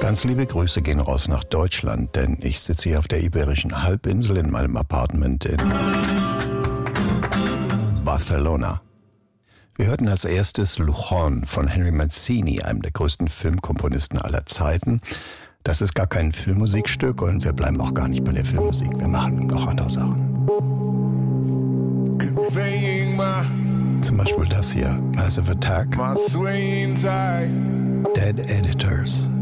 Ganz liebe Grüße gehen raus nach Deutschland, denn ich sitze hier auf der Iberischen Halbinsel in meinem Apartment in Barcelona. Wir hörten als erstes Luchon von Henry Mancini, einem der größten Filmkomponisten aller Zeiten. Das ist gar kein Filmmusikstück und wir bleiben auch gar nicht bei der Filmmusik. Wir machen noch andere Sachen. Zum Beispiel das hier, Massive Attack, Dead Editors.